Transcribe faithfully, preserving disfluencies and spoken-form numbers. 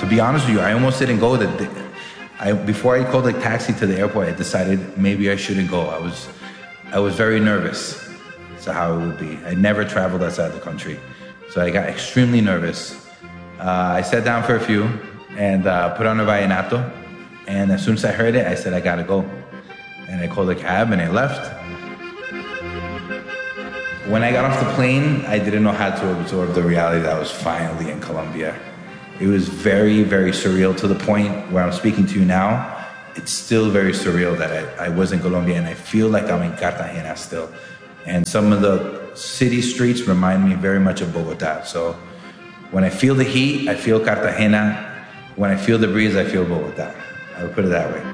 be honest with you, I almost didn't go. That I before I called a taxi to the airport, I decided maybe I shouldn't go. I was I was very nervous to how it would be. I never traveled outside the country, so I got extremely nervous. Uh, I sat down for a few and uh, put on a vallenato, and as soon as I heard it, I said I gotta go, and I called a cab and I left. When I got off the plane, I didn't know how to absorb the reality that I was finally in Colombia. It was very, very surreal, to the point where I'm speaking to you now. It's still very surreal that I, I was in Colombia, and I feel like I'm in Cartagena still. And some of the city streets remind me very much of Bogota. So when I feel the heat, I feel Cartagena. When I feel the breeze, I feel Bogota. I would put it that way.